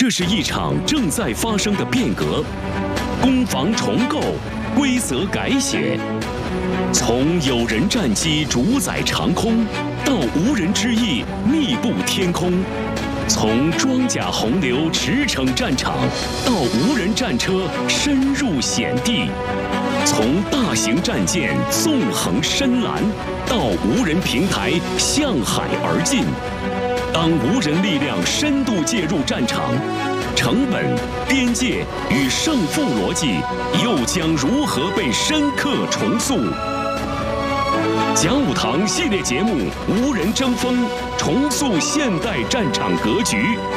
这是一场正在发生的变革，攻防重构，规则改写。从有人战机主宰长空，到无人之翼密布天空；从装甲洪流驰骋战场，到无人战车深入险地；从大型战舰纵横深蓝，到无人平台向海而进。当无人力量深度介入战场，成本、边界与胜负逻辑又将如何被深刻重塑？讲武堂系列节目《无人争锋》，重塑现代战场格局。